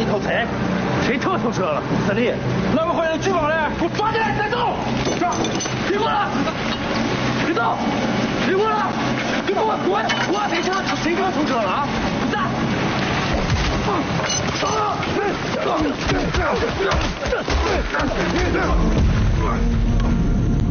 一头车，谁偷车了？这里，哪个坏人举报了？给我抓起来，带走！上，别过了，别走，别过了，给我滚！谁给我偷车了啊？站！